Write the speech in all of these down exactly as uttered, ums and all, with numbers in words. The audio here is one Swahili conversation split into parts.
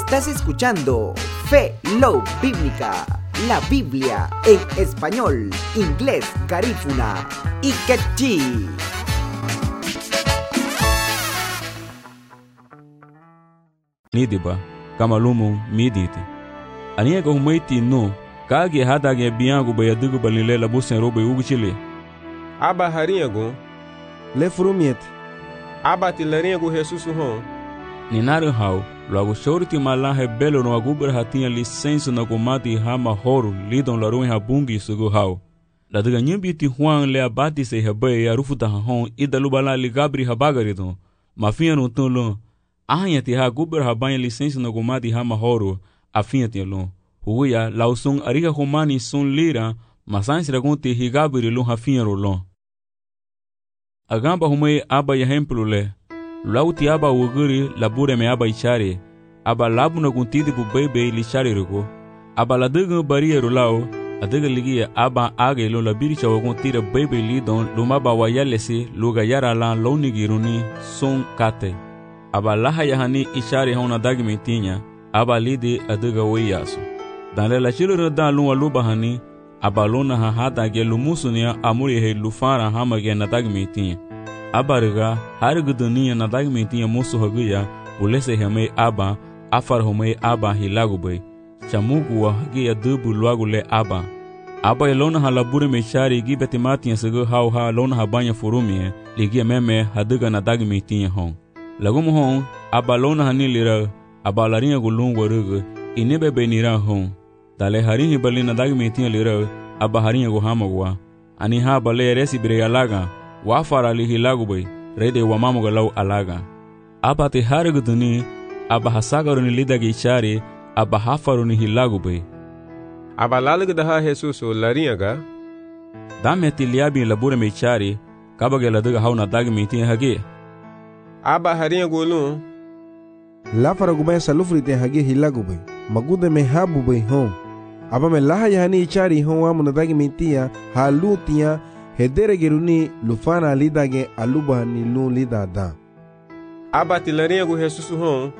Estás escuchando Fe Love Bíblica, la Biblia en español, inglés, garífuna y quechí. Nidiba, kamalumu miditi. Ania ko humaiti no, kage hata ge biangu ba yadugo balile la busen robe uguchile. Aba haringo, le frumiet. Aba tilaringo Jesus hon. Ninaru hau, logo shorti malahe belo no agubra hatinha licença na comati hama horo, lidon la ruim habungi sugu hau. La daga nyumbiti huang le abati se habe ya rufuta hon ida lubala ligabri habagaridon. Mafia no tunlo. Ahanha ti ha gubra habanha licença na comati hama horo, afinha ti lon. Huya lausung ariha humani sun lira, masan siragunti higabri lon hafinha rolon. Agamba humei aba ya hemplo le. Lauti aba wuguri labure me aba ichare. Aba labu na guntidi bu bebe li chare rugo. Aba la dugu baria rulao. Adiga ligia aba age lo la biricha waguntira bebe li don lumaba wayalesi luga yara lan lo nigiruni son kate. Aba laha yahani ichare hona dagmi tinya. Aba lidi adiga weyasu. Dan le la chilo dan luwa luba hani. Aba lona ha hata ge lumusunia amuri he lufara hama ge na dagmi tinya. Abariga harigu dunia na dagmentinha moço haguya ulese hame aba afar home aba hilagubei chamugu wa hagia dubu luagu le aba aba elona halabure mechari gibetimatinha segu hau ha lona habanya furumie ligia meme haduga na dagmentinha hon lagumu hon aba lona hanilira aba larinha gulungu rugu inebe benira hon dale harinhi balina dagmentinha lira aba harinha guhamagwa ani ha bale resi bire alaga wafara li hilagubei rede wa mamuga lau alaga aba te hariguduni aba hasagaruni lidagi ichari aba hafaruni hilagubei aba lalig daha Jesus laringa dame tiliabi labure me ichari kabage ladaga hauna dagi mitin hage aba haringa golu La faragubay salufri te hage hilagubei magude me habubei hon aba me laha yahani ichari hon wa munadagi mitia halutia hedere geruni lufana lidage aluba ni lu lidada. Aba tilaringo Jesus hon.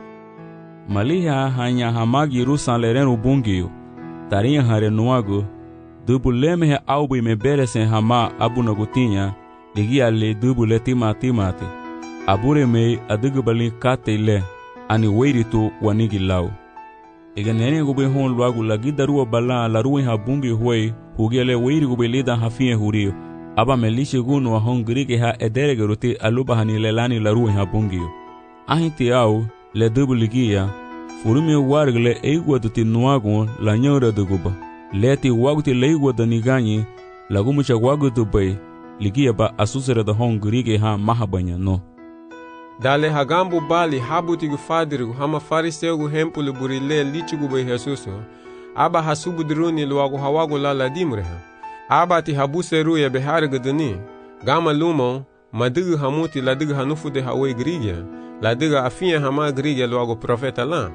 Maliha hanya hamagi rusan lerenu bungiyo. Tarinha hare nuago. Dubuleme he aubi me beresen hama abunagutinha. Ligia le dubule tima timate. Abure me adugu bali kate le. Ani weiritu wanigi lau. Ega nene gube hon luagu lagi darua bala la ruin ha bungi huei. Hugele weiri gube lida hafie hurio. Aba melishe gunu wa hongri ke ha edere geruti aluba hani lelani la ruin ha bungio. Ahinti au le dubu ligia furumi wargle eigwa tuti nuagun la nyora duguba. Leti waguti leigwa daniganyi la gumucha wagu dubai ligia ba asusere da hongri ke ha mahabanya no. Dale hagambu bali habuti gu fadirigu hama fariseu gu hempulu burile lichi gu bai Jesuso. Aba hasubu diruni luagu hawagu la la dimreha. Aba ti habuseru ya behar guduni gama lumo madugu hamuti ladugu hanufu de hawe grigia ladugu afia hama grigia luago profeta la.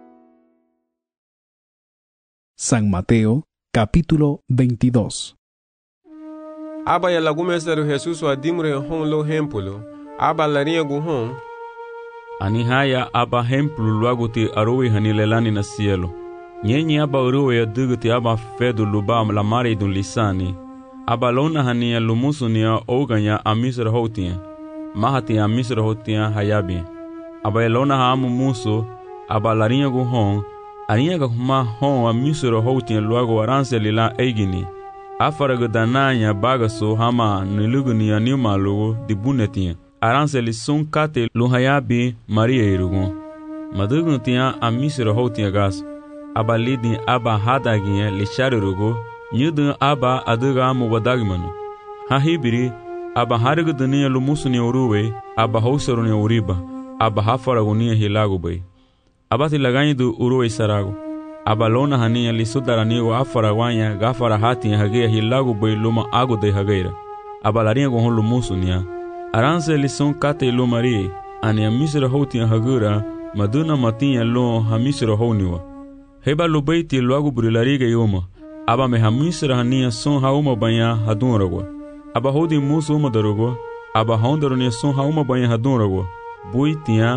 San Mateo capítulo veintidós. Aba ya lagumeseru Jesus wa dimre hon lo hempulo aba larinha gu hon ani haya aba hempulu luago ti arowe hanilelani na cielo. Nyenye aba uruwe ya duguti aba fedu lubam la mare dun lisani. Aba lona hania lumusu nia oganya amisra hotia. Mahati amisra hotia hayabi. Aba lona hamu musu. Aba larinha gu hon. Arinha ga huma hon amisra hotia luago aranse lila eigini. Afara gu dananya bagaso hama nilugu ni anima lugu dibunetia. Aranse li sun kate luhayabi maria irugu. Madugu tia amisra hotia gas. Aba lidin aba hadaginye lishari rugo nyudun aba aduga mubadagmanu ha hibiri aba harigu dunia lumusuni uruwe aba housaruni uriba aba hafaraguni hilagubei aba tilagani du uruwe sarago aba lona hania lisudaranigo afaragwanya gafara hati hagea hilagubei luma agude hageira aba larinha gon lumusunia aranse lison kate lumari ani amisra hotia hagura maduna matinha lo hamisra honiwa Heba lubaiti logo burilariga yoma. Aba me hamisra hania son hauma banya hadunragwa. Aba hodi musu uma darugo. Aba hondaronia son hauma banya hadunragwa. Bui tinha